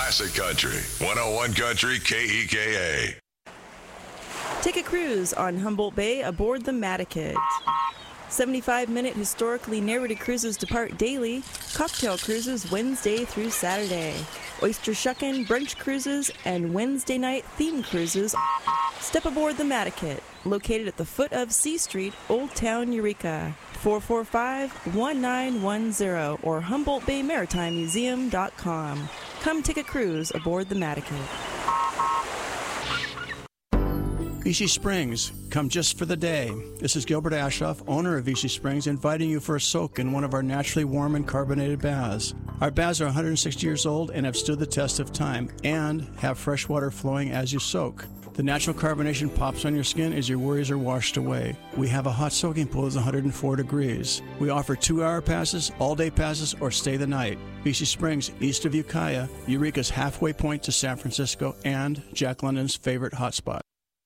Classic Country, 101 Country KEKA. Take a cruise on Humboldt Bay aboard the Mattakit. 75-minute historically narrated cruises depart daily, cocktail cruises Wednesday through Saturday, oyster shuckin', brunch cruises, and Wednesday night theme cruises. Step aboard the Mattakit, located at the foot of C Street, Old Town, Eureka. 445-1910 or HumboldtBayMaritimeMuseum.com. Come take a cruise aboard the Mattakit. Vichy Springs, come just for the day. This is Gilbert Ashoff, owner of Vichy Springs, inviting you for a soak in one of our naturally warm and carbonated baths. Our baths are 160 years old and have stood the test of time and have fresh water flowing as you soak. The natural carbonation pops on your skin as your worries are washed away. We have a hot soaking pool that's 104 degrees. We offer 2-hour passes, all-day passes, or stay the night. Vichy Springs, east of Ukiah, Eureka's halfway point to San Francisco, and Jack London's favorite hotspot.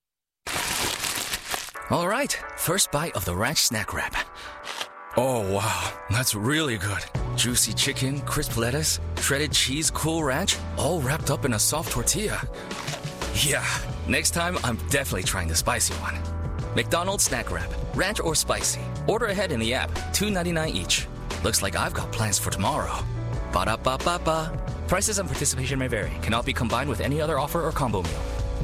All right, first bite of the ranch snack wrap. Oh, wow, that's really good. Juicy chicken, crisp lettuce, shredded cheese, Cool Ranch, all wrapped up in a soft tortilla. Yeah, next time I'm definitely trying the spicy one. McDonald's snack wrap, ranch or spicy. Order ahead in the app, $2.99 each. Looks like I've got plans for tomorrow. Ba-da-ba-ba-ba. Prices and participation may vary. Cannot be combined with any other offer or combo meal.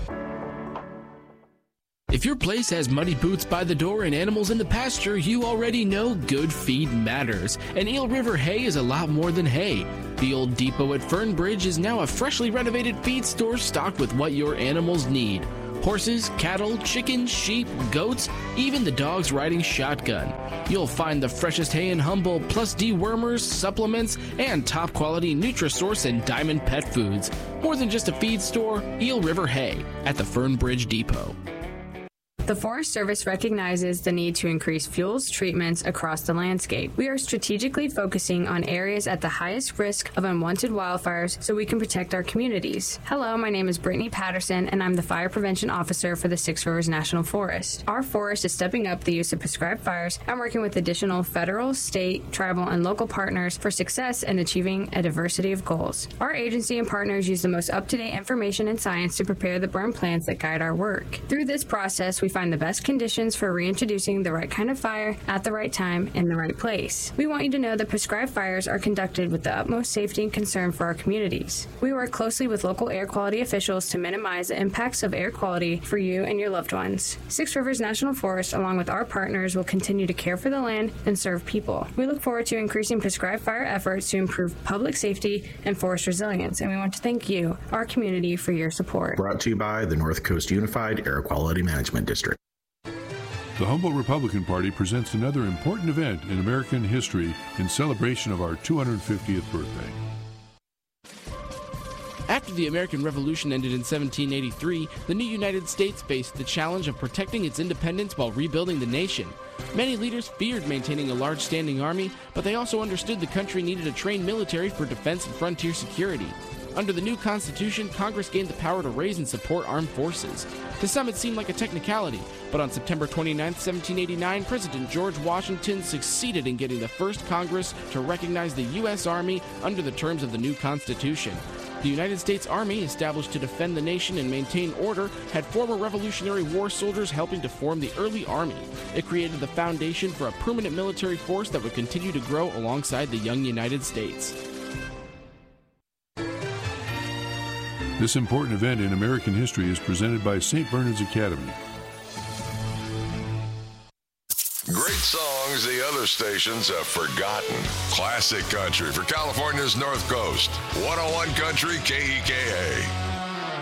If your place has muddy boots by the door and animals in the pasture, you already know good feed matters. And Eel River Hay is a lot more than hay. The old depot at Fernbridge is now a freshly renovated feed store stocked with what your animals need. Horses, cattle, chickens, sheep, goats, even the dogs riding shotgun. You'll find the freshest hay in Humboldt, plus dewormers, supplements, and top-quality Nutrisource and Diamond pet foods. More than just a feed store, Eel River Hay at the Fernbridge Depot. The Forest Service recognizes the need to increase fuels treatments across the landscape. We are strategically focusing on areas at the highest risk of unwanted wildfires so we can protect our communities. Hello, my name is Brittany Patterson, and I'm the Fire Prevention Officer for the Six Rivers National Forest. Our forest is stepping up the use of prescribed fires and working with additional federal, state, tribal, and local partners for success in achieving a diversity of goals. Our agency and partners use the most up-to-date information and science to prepare the burn plans that guide our work. Through this process, we find the best conditions for reintroducing the right kind of fire at the right time in the right place. We want you to know that prescribed fires are conducted with the utmost safety and concern for our communities. We work closely with local air quality officials to minimize the impacts of air quality for you and your loved ones. Six Rivers National Forest, along with our partners, will continue to care for the land and serve people. We look forward to increasing prescribed fire efforts to improve public safety and forest resilience, and we want to thank you, our community, for your support. Brought to you by the North Coast Unified Air Quality Management District. The Humboldt Republican Party presents another important event in American history in celebration of our 250th birthday. After the American Revolution ended in 1783, the new United States faced the challenge of protecting its independence while rebuilding the nation. Many leaders feared maintaining a large standing army, but they also understood the country needed a trained military for defense and frontier security. Under the new Constitution, Congress gained the power to raise and support armed forces. To some, it seemed like a technicality, but on September 29, 1789, President George Washington succeeded in getting the first Congress to recognize the U.S. Army under the terms of the new Constitution. The United States Army, established to defend the nation and maintain order, had former Revolutionary War soldiers helping to form the early Army. It created the foundation for a permanent military force that would continue to grow alongside the young United States. This important event in American history is presented by St. Bernard's Academy. Great songs the other stations have forgotten. Classic country for California's North Coast. 101 Country KEKA.